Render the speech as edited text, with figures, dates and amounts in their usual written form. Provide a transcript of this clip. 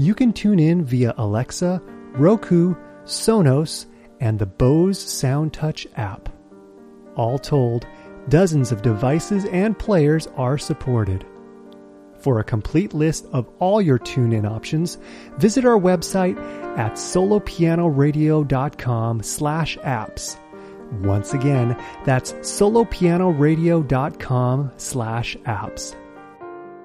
You can tune in via Alexa, Roku, Sonos, and the Bose SoundTouch app. All told, dozens of devices and players are supported. For a complete list of all your tune-in options, visit our website at solopianoradio.com/apps. Once again, that's solopianoradio.com/apps.